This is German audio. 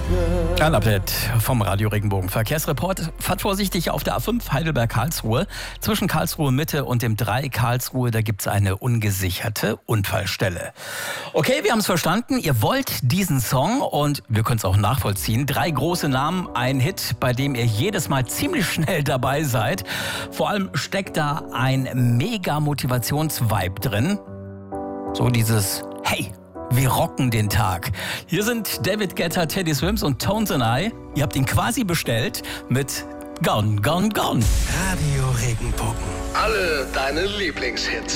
Ein Update vom Radio Regenbogen. Verkehrsreport. Fahrt vorsichtig auf der A5 Heidelberg-Karlsruhe. Zwischen Karlsruhe Mitte und dem 3 Karlsruhe, da gibt es eine ungesicherte Unfallstelle. Okay, wir haben es verstanden. Ihr wollt diesen Song und wir können es auch nachvollziehen. 3 große Namen, ein Hit, bei dem ihr jedes Mal ziemlich schnell dabei seid. Vor allem steckt da ein mega Motivationsvibe drin. So dieses Hey! Wir rocken den Tag. Hier sind David Guetta, Teddy Swims und Tones and I. Ihr habt ihn quasi bestellt mit Gone, Gone, Gone. Radio Regenbogen. Alle deine Lieblingshits.